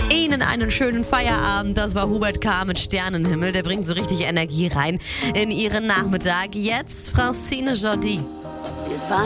Ihnen einen schönen Feierabend. Das war Hubert K. mit Sternenhimmel. Der bringt so richtig Energie rein in Ihren Nachmittag. Jetzt Francine Jordi.